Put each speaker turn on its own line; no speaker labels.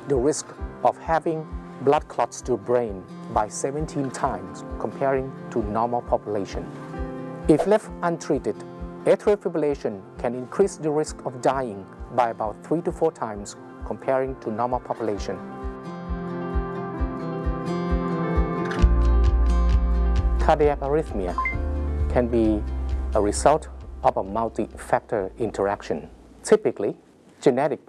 the risk of having blood clots to brain by 17 times comparing to normal population. If left untreated, atrial fibrillation can increase the risk of dying by about 3 to 4 times comparing to normal population. Cardiac arrhythmia can be a result of a multi-factor interaction. Typically, genetic